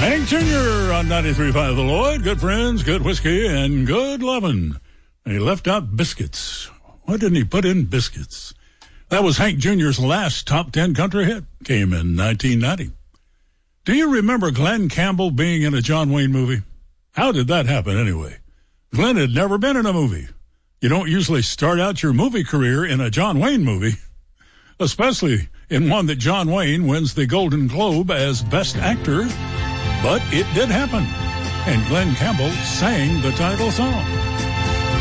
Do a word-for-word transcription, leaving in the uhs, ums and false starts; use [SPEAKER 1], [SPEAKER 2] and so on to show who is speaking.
[SPEAKER 1] Hank Junior on ninety-three point five The Lloyd. Good friends, good whiskey, and good lovin'. And he left out biscuits. Why didn't he put in biscuits? That was Hank Junior's last top ten country hit. Came in nineteen ninety. Do you remember Glenn Campbell being in a John Wayne movie? How did that happen anyway? Glenn had never been in a movie. You don't usually start out your movie career in a John Wayne movie, especially in one that John Wayne wins the Golden Globe as Best Actor. But it did happen, and Glenn Campbell sang the title song.